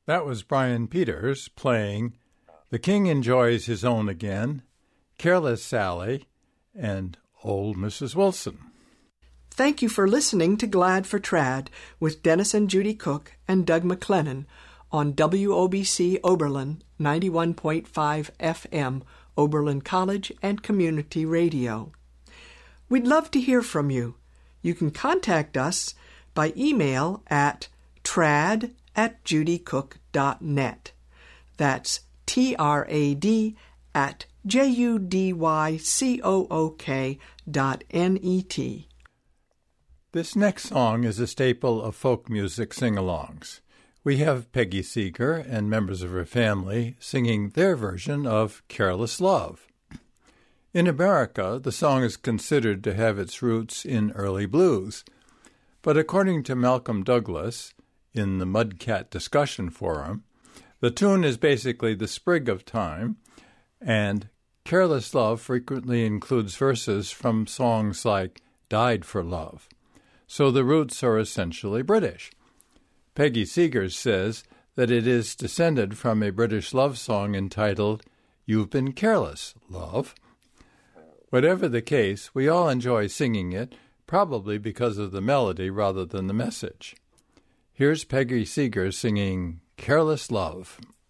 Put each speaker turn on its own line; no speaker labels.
That was Brian Peters playing The King Enjoys His Own Again, Careless Sally, and Old Mrs. Wilson.
Thank you for listening to Glad for Trad with Dennis and Judy Cook and Doug McLennan on WOBC Oberlin 91.5 FM, Oberlin College and Community Radio. We'd love to hear from you. You can contact us by email at trad@judycook.net. That's trad@judycook.net.
This next song is a staple of folk music sing-alongs. We have Peggy Seeger and members of her family singing their version of Careless Love. In America, the song is considered to have its roots in early blues, but according to Malcolm Douglas in the Mudcat Discussion Forum, the tune is basically the sprig of time, and Careless Love frequently includes verses from songs like Died for Love. So the roots are essentially British. Peggy Seeger says that it is descended from a British love song entitled You've Been Careless, Love. Whatever the case, we all enjoy singing it, probably because of the melody rather than the message. Here's Peggy Seeger singing Careless Love.